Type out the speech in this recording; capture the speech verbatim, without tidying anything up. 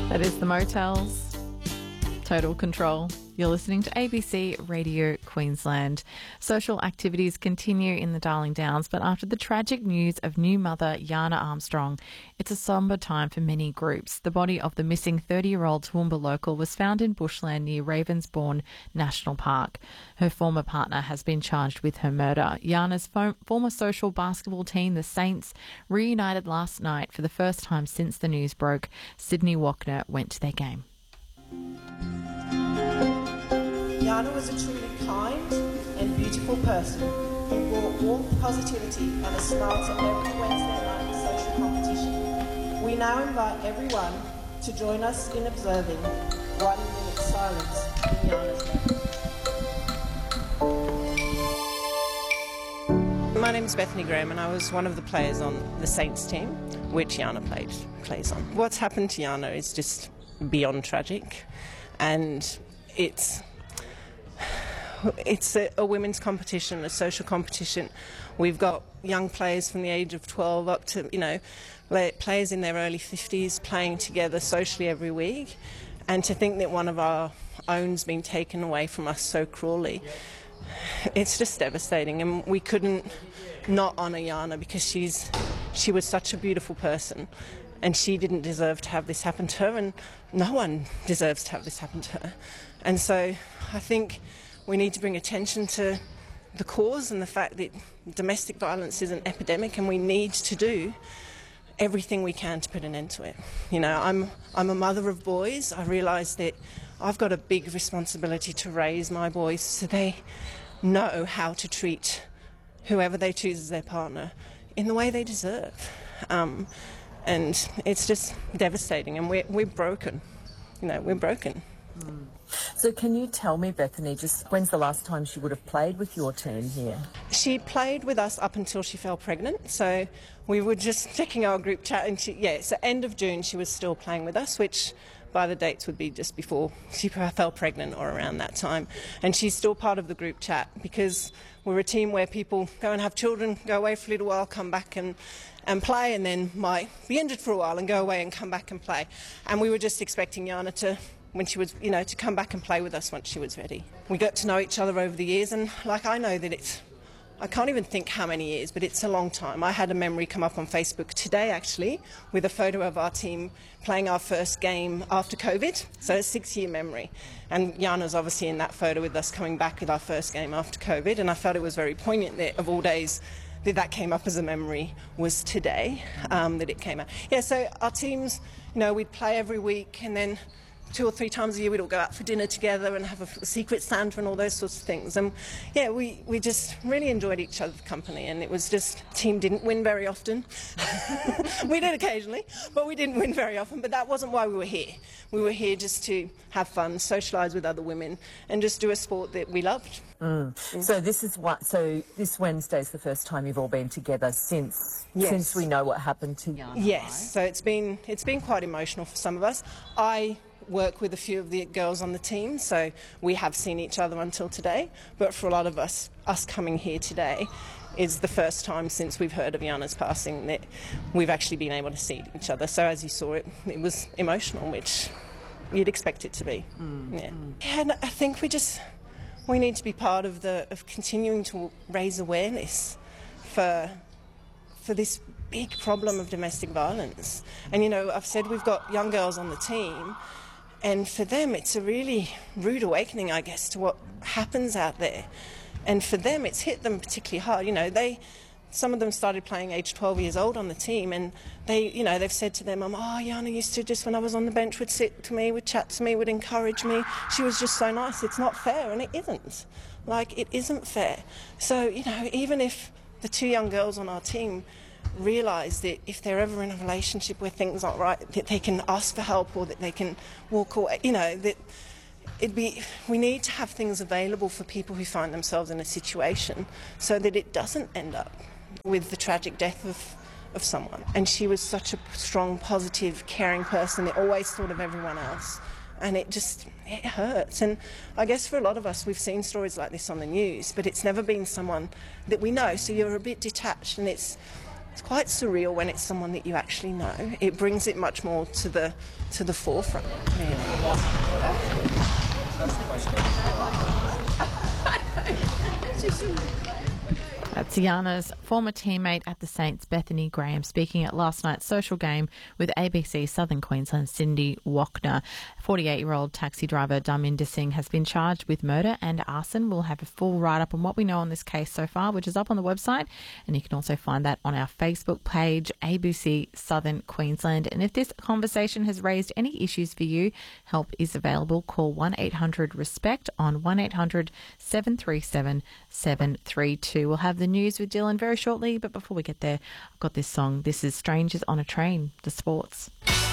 That is the Motels. Total Control. You're listening to A B C Radio Queensland. Social activities continue in the Darling Downs, but after the tragic news of new mother Yana Armstrong, it's a sombre time for many groups. The body of the missing thirty-year-old Toowoomba local was found in bushland near Ravensbourne National Park. Her former partner has been charged with her murder. Yana's fo- former social basketball team, the Saints, reunited last night for the first time since the news broke. Sydney Wachner went to their game. Yana was a truly kind and beautiful person who brought warmth, positivity and a smile to every Wednesday night social competition. We now invite everyone to join us in observing one minute silence in Yana's memory. My name is Bethany Graham and I was one of the players on the Saints team, which Yana played, plays on. What's happened to Yana is just beyond tragic, and it's It's a, a women's competition, a social competition. We've got young players from the age of twelve up to, you know, players in their early fifties playing together socially every week. And to think that one of our own's been taken away from us so cruelly, it's just devastating. And we couldn't not honour Yana because she's she was such a beautiful person. And she didn't deserve to have this happen to her, and no one deserves to have this happen to her. And so I think we need to bring attention to the cause and the fact that domestic violence is an epidemic, and we need to do everything we can to put an end to it. You know, I'm I'm a mother of boys. I realise that I've got a big responsibility to raise my boys so they know how to treat whoever they choose as their partner in the way they deserve. Um, and it's just devastating, and we're, we're broken. You know, we're broken. Mm. So can you tell me, Bethany, just when's the last time she would have played with your team here? She played with us up until she fell pregnant. So we were just checking our group chat, and she, yeah, so end of June she was still playing with us, which by the dates would be just before she fell pregnant or around that time. And she's still part of the group chat because we're a team where people go and have children, go away for a little while, come back and, and play, and then might be injured for a while and go away and come back and play. And we were just expecting Yana to, when she was, you know, to come back and play with us once she was ready. We got to know each other over the years, and like I know that it's, I can't even think how many years, but it's a long time. I had a memory come up on Facebook today, actually, with a photo of our team playing our first game after COVID, so a six-year memory. And Yana's obviously in that photo with us coming back with our first game after COVID, and I felt it was very poignant that of all days that that came up as a memory was today, um, that it came out. Yeah, so our teams, you know, we'd play every week, and then two or three times a year we'd all go out for dinner together and have a secret Santa and all those sorts of things. And yeah, we, we just really enjoyed each other's company, and it was just, team didn't win very often. We did occasionally, but we didn't win very often. But that wasn't why we were here. We were here just to have fun, socialise with other women, and just do a sport that we loved. Mm. Mm. So this is what. So this Wednesday's the first time you've all been together since yes. since we know what happened to Yana. Yes. Right? So it's been it's been quite emotional for some of us. I work with a few of the girls on the team, so we have seen each other until today. But for a lot of us, us coming here today is the first time since we've heard of Yana's passing that we've actually been able to see each other. So as you saw it, it was emotional, which you'd expect it to be. Mm. Yeah. Mm. Yeah, and I think we just we need to be part of the of continuing to raise awareness for for this big problem of domestic violence. And you know, I've said we've got young girls on the team, and for them it's a really rude awakening, I guess, to what happens out there. And for them it's hit them particularly hard. You know, they some of them started playing age twelve years old on the team, and they, you know, they've said to their mum, oh, Yana used to just, when I was on the bench, would sit to me, would chat to me, would encourage me. She was just so nice. It's not fair, and it isn't. Like, it isn't fair. So, you know, even if the two young girls on our team realise that if they're ever in a relationship where things aren't right, that they can ask for help, or that they can walk away, you know, that it'd be, we need to have things available for people who find themselves in a situation so that it doesn't end up with the tragic death of, of someone. And she was such a strong, positive, caring person that always thought of everyone else. And it just, it hurts. And I guess for a lot of us, we've seen stories like this on the news, but it's never been someone that we know. So you're a bit detached, and it's, it's quite surreal when it's someone that you actually know. It brings it much more to the to the forefront. That's Tiana's former teammate at the Saints, Bethany Graham, speaking at last night's social game with A B C Southern Queensland's Cindy Wockner. forty-eight-year-old taxi driver Dharminder Singh has been charged with murder and arson. We'll have a full write-up on what we know on this case so far, which is up on the website, and you can also find that on our Facebook page, A B C Southern Queensland. And if this conversation has raised any issues for you, help is available. Call one eight hundred RESPECT on one eight hundred seven three seven seven three two. We'll have the news with Dylan very shortly, but before we get there, I've got this song. This is Strangers on a Train, the sports.